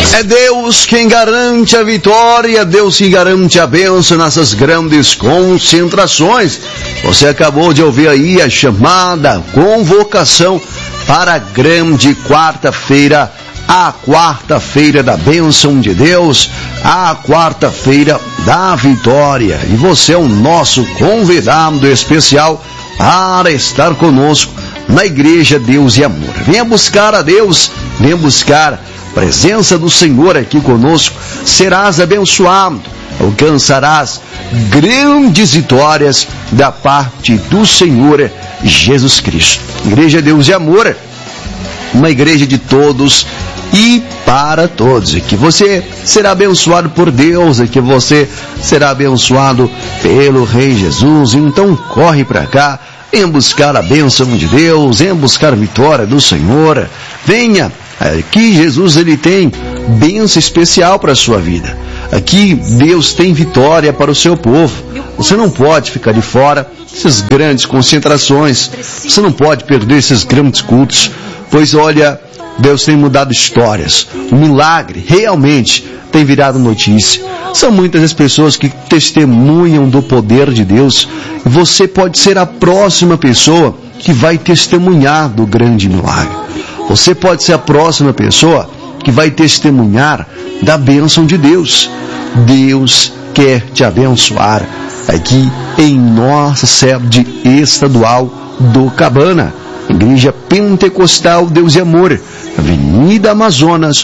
É Deus quem garante a vitória, Deus quem garante a bênção nessas grandes concentrações. Você acabou de ouvir aí a chamada, a convocação para a grande quarta-feira, a quarta-feira da bênção de Deus, a quarta-feira da vitória. E você é o nosso convidado especial para estar conosco na Igreja Deus e Amor. Venha buscar a Deus, venha buscar a presença do Senhor aqui conosco. Serás abençoado, alcançarás grandes vitórias da parte do Senhor Jesus Cristo. Igreja Deus e Amor, uma igreja de todos e para todos, e que você será abençoado por Deus, e que você será abençoado pelo Rei Jesus. Então corre para cá, venha buscar a bênção de Deus, venha buscar a vitória do Senhor. Venha, aqui Jesus ele tem bênção especial para a sua vida. Aqui Deus tem vitória para o seu povo. Você não pode ficar de fora dessas grandes concentrações, você não pode perder esses grandes cultos, pois olha, Deus tem mudado histórias. O milagre realmente tem virado notícia. São muitas as pessoas que testemunham do poder de Deus. E você pode ser a próxima pessoa que vai testemunhar do grande milagre. Você pode ser a próxima pessoa que vai testemunhar da bênção de Deus. Deus quer te abençoar aqui em nossa sede estadual do Cabana. Igreja Pentecostal Deus e Amor, Avenida Amazonas,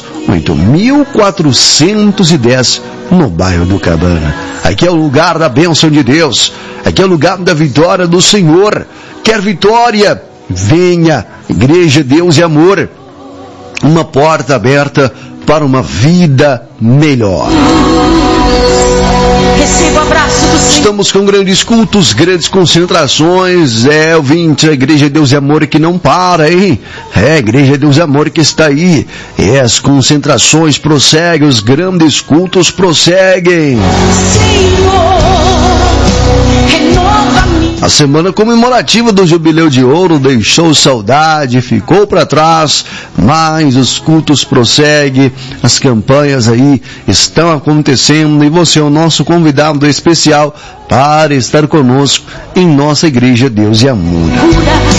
8410, no bairro do Cabana. Aqui é o lugar da bênção de Deus, aqui é o lugar da vitória do Senhor. Quer vitória? Venha, Igreja Deus e Amor, uma porta aberta para uma vida melhor. Receba o abraço do Senhor. Estamos com grandes cultos, grandes concentrações. Ouvinte, a Igreja Deus e Amor que não para, hein? A Igreja Deus e Amor que está aí. E as concentrações prosseguem, os grandes cultos prosseguem. Senhor, renova-me. A semana comemorativa do Jubileu de Ouro deixou saudade, ficou para trás, mas os cultos prosseguem, as campanhas aí estão acontecendo e você é o nosso convidado especial para estar conosco em nossa Igreja Deus e Amor.